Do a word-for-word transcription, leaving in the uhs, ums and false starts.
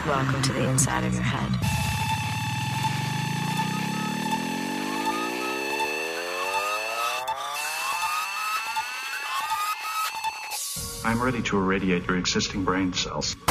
Welcome to the inside of your head. I'm ready to irradiate your existing brain cells.